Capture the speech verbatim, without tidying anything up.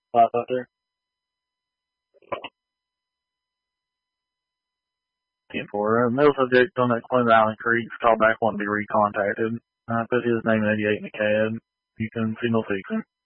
Spots out there. ten four. Uh, middle subject on that Clinton Island Creek called back wanting to be recontacted. I put his name in eighty-eight in the C A D. You can signal six him.